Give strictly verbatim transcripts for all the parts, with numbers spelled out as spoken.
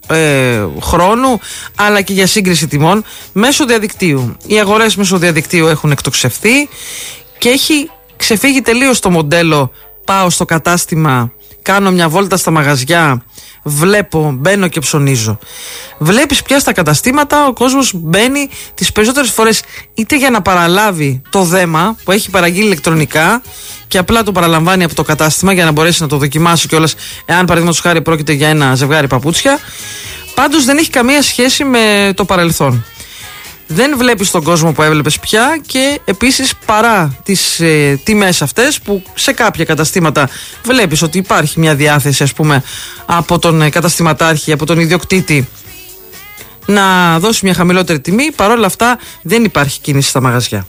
ε, χρόνου αλλά και για σύγκριση τιμών μέσω διαδικτύου. Οι αγορές μέσω διαδικτύου έχουν εκτοξευθεί και έχει ξεφύγει τελείως το μοντέλο πάω στο κατάστημα, κάνω μια βόλτα στα μαγαζιά, βλέπω, μπαίνω και ψωνίζω. Βλέπεις πια στα καταστήματα ο κόσμος μπαίνει τις περισσότερες φορές είτε για να παραλάβει το δέμα που έχει παραγγείλει ηλεκτρονικά και απλά το παραλαμβάνει από το κατάστημα για να μπορέσει να το δοκιμάσει κιόλας, εάν παραδείγματος χάρη πρόκειται για ένα ζευγάρι παπούτσια. Πάντως δεν έχει καμία σχέση με το παρελθόν. Δεν βλέπεις τον κόσμο που έβλεπες πια και επίσης παρά τις ε, τιμές αυτές που σε κάποια καταστήματα βλέπεις ότι υπάρχει μια διάθεση, ας πούμε, από τον ε, καταστηματάρχη, από τον ιδιοκτήτη να δώσει μια χαμηλότερη τιμή, παρόλα αυτά δεν υπάρχει κίνηση στα μαγαζιά.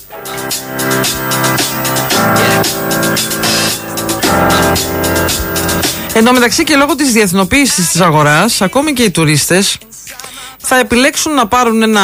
Εν τω μεταξύ και λόγω της διεθνοποίησης της αγοράς, ακόμη και οι τουρίστες θα επιλέξουν να πάρουν ένα...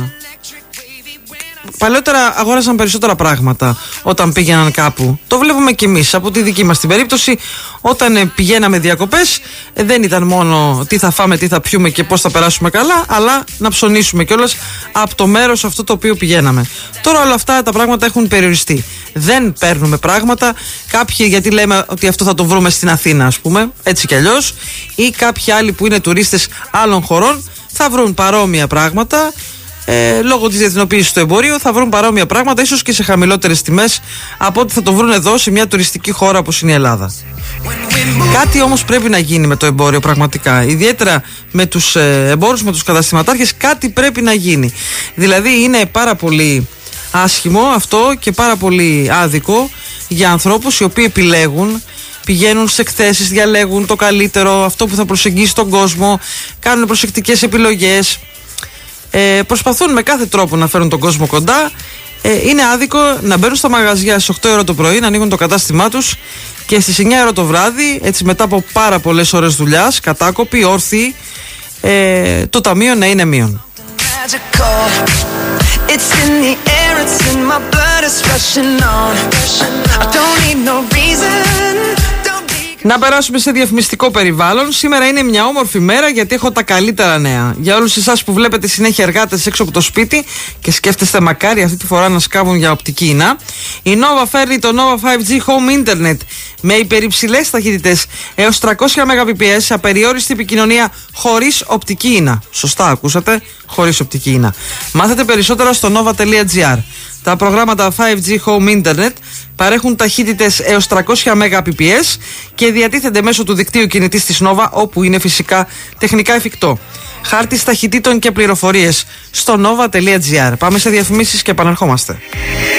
Παλαιότερα αγόρασαν περισσότερα πράγματα όταν πήγαιναν κάπου. Το βλέπουμε κι εμείς από τη δική μας την περίπτωση. Όταν πηγαίναμε διακοπές, δεν ήταν μόνο τι θα φάμε, τι θα πιούμε και πώς θα περάσουμε καλά, αλλά να ψωνίσουμε κιόλας από το μέρος αυτό το οποίο πηγαίναμε. Τώρα όλα αυτά τα πράγματα έχουν περιοριστεί. Δεν παίρνουμε πράγματα. Κάποιοι γιατί λέμε ότι αυτό θα το βρούμε στην Αθήνα, ας πούμε, έτσι κι αλλιώς, ή κάποιοι άλλοι που είναι τουρίστες άλλων χωρών θα βρουν παρόμοια πράγματα. Ε, λόγω της διεθνοποίησης του εμπορίου θα βρουν παρόμοια πράγματα, ίσως και σε χαμηλότερες τιμές από ό,τι θα το βρουν εδώ σε μια τουριστική χώρα όπως είναι η Ελλάδα. Κάτι όμως πρέπει να γίνει με το εμπόριο πραγματικά, ιδιαίτερα με τους ε, εμπόρους, με τους καταστηματάρχες, κάτι πρέπει να γίνει. Δηλαδή είναι πάρα πολύ άσχημο αυτό και πάρα πολύ άδικο για ανθρώπους οι οποίοι επιλέγουν, πηγαίνουν σε εκθέσεις, διαλέγουν το καλύτερο, αυτό που θα προσεγγίσει τον κόσμο, κάνουν προσεκτικές επιλογές. Ε, προσπαθούν με κάθε τρόπο να φέρουν τον κόσμο κοντά. ε, Είναι άδικο να μπαίνουν στα μαγαζιά στις οκτώ ώρα το πρωί, να ανοίγουν το κατάστημά τους και στις εννιά ώρα το βράδυ, έτσι μετά από πάρα πολλές ώρες δουλειάς, κατάκοποι, όρθιοι, ε, το ταμείο να είναι μείον. Να περάσουμε σε διαφημιστικό περιβάλλον. Σήμερα είναι μια όμορφη μέρα γιατί έχω τα καλύτερα νέα. Για όλους εσάς που βλέπετε συνέχεια εργάτες έξω από το σπίτι και σκέφτεστε μακάρι αυτή τη φορά να σκάβουν για οπτική ίνα, η Nova φέρνει το Nova φάιβ τζι Home Internet με υπερυψηλές ταχύτητες έως τριακόσια Mbps, απεριόριστη επικοινωνία χωρίς οπτική ίνα. Σωστά ακούσατε, χωρίς οπτική ίνα. Μάθετε περισσότερα στο nova τελεία gr. Τα προγράμματα φάιβ τζι Home Internet παρέχουν ταχύτητες έως τριακόσια Mbps και διατίθενται μέσω του δικτύου κινητής της Nova, όπου είναι φυσικά τεχνικά εφικτό. Χάρτης ταχυτήτων και πληροφορίες στο nova τελεία gr. Πάμε σε διαφημίσεις και επαναρχόμαστε.